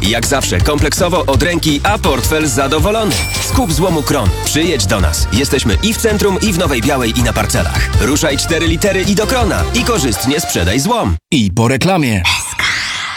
Jak zawsze kompleksowo od ręki, a portfel zadowolony. Skup złomu Kron. Przyjedź do nas. Jesteśmy i w centrum, i w Nowej Białej, i na parcelach. Ruszaj 4 litery i do Krona. I korzystnie sprzedaj złom. I po reklamie.